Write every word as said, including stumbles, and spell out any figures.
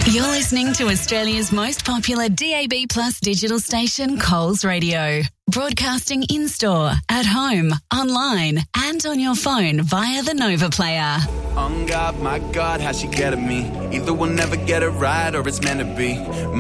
You're listening to Australia's most popular D A B Plus digital station, Coles Radio. Broadcasting in-store, at home, online and on your phone via the Nova Player. On God, my God, how she get at me. Either we'll never get it right or it's meant to be.